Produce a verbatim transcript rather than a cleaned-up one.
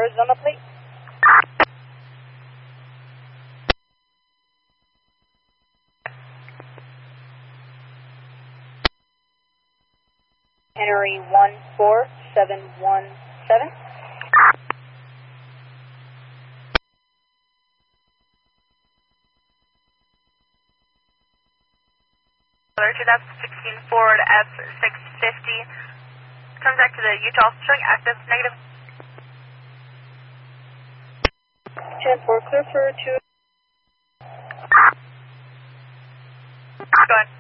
Arizona plate. Henry one four seven one seven. Richard F sixteen forward F six fifty. Contact to the Utah showing active, negative. ten four, clear for two. Go ahead.